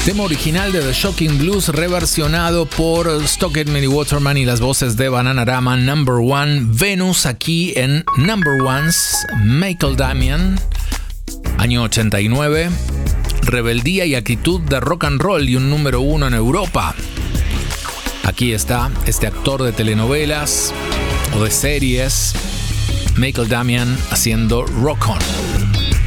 Tema original de The Shocking Blues reversionado por Stockett, Millie Waterman y las voces de Bananarama. Number One, Venus, aquí en Number Ones. Michael Damian, año 89. Rebeldía y actitud de rock and roll y un número 1 en Europa. Aquí está este actor de telenovelas o de series, Michael Damian, haciendo Rock On.